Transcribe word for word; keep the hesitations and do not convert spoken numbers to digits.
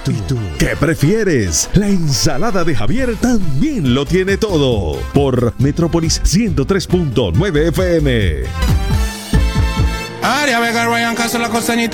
tú qué prefieres? La ensalada de Javier también lo tiene todo. Por Metrópolis ciento tres punto nueve F M. Aria Vega, Ryan Castro, la costeñita.